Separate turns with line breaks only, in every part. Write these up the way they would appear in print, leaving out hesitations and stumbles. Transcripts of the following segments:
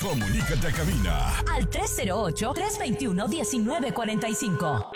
Comunícate a cabina
al 308-321-1945.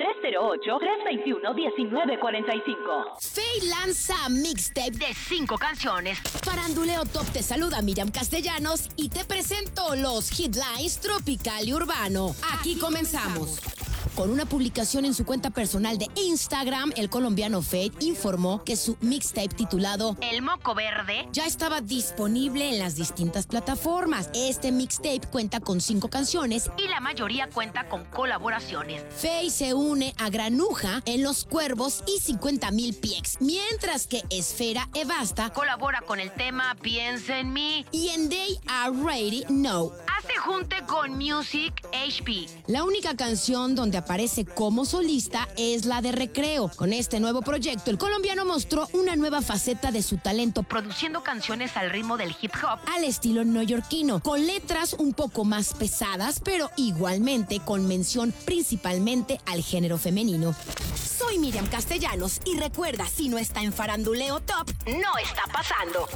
308-321-1945.
Feid lanza mixtape de 5 canciones. Faranduleo Top te saluda Miriam Castellanos y te presento los headlines tropical y urbano. Aquí comenzamos. Con una publicación en su cuenta personal de Instagram, el colombiano Feid informó que su mixtape titulado El Moco Verde ya estaba disponible en las distintas plataformas. Este mixtape cuenta con 5 canciones y la mayoría cuenta con colaboraciones. Feid se une a Granuja en Los Cuervos y 50,000 Piex, mientras que Esfera Evasta colabora con el tema Piensa en mí y en They Are Ready No hace junte con Music HP. La única canción donde aparece como solista es la de Recreo. Con este nuevo proyecto, el colombiano mostró una nueva faceta de su talento, produciendo canciones al ritmo del hip hop al estilo neoyorquino, con letras un poco más pesadas, pero igualmente con mención principalmente al género femenino. Soy Miriam Castellanos y recuerda, si no está en Faranduleo Top, no está pasando.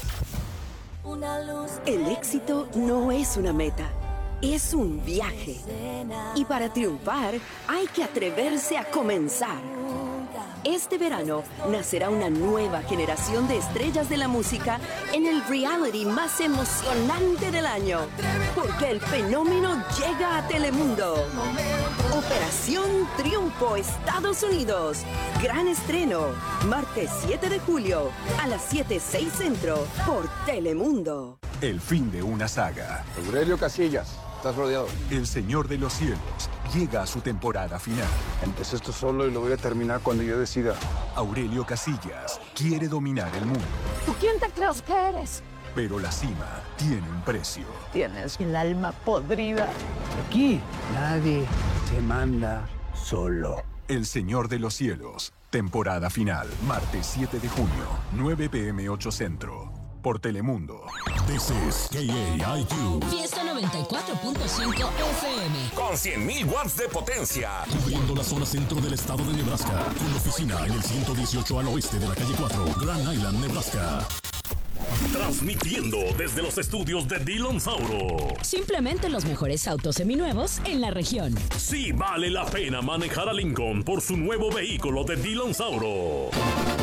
El éxito no es una meta, es un viaje. Y para triunfar hay que atreverse a comenzar. Este verano nacerá una nueva generación de estrellas de la música en el reality más emocionante del año. Porque el fenómeno llega a Telemundo. Operación Triunfo Estados Unidos. Gran estreno. Martes 7 de julio a las 7:06 centro por Telemundo.
el fin de una saga.
Aurelio Casillas, estás rodeado.
El Señor de los Cielos llega a su temporada final.
Empecé esto solo y lo voy a terminar cuando yo decida.
Aurelio Casillas quiere dominar el mundo.
¿Tú quién te crees que eres?
Pero la cima tiene un precio.
Tienes el alma podrida.
Aquí nadie se manda solo.
El Señor de los Cielos, temporada final, martes 7 de junio, 9 p.m. 8 centro, por Telemundo.
This is KAIQ.
Fiesta 94.5 FM.
Con 100,000 watts de potencia.
Cubriendo la zona centro del estado de Nebraska. Con oficina en el 118 al oeste de la calle 4, Grand Island, Nebraska.
Transmitiendo desde los estudios de Dillon Sauro.
Simplemente los mejores autos seminuevos en la región.
Sí vale la pena manejar a Lincoln por su nuevo vehículo de Dillon Sauro.